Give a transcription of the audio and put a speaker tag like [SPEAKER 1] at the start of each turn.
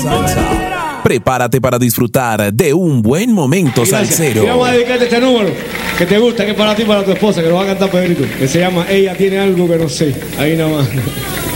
[SPEAKER 1] salsa. Prepárate para disfrutar de un buen momento salsero.
[SPEAKER 2] Y vamos a dedicarte este número que te gusta, que es para ti y para tu esposa, que lo va a cantar Pedrito, que se llama Ella tiene algo que no sé. Ahí nada más.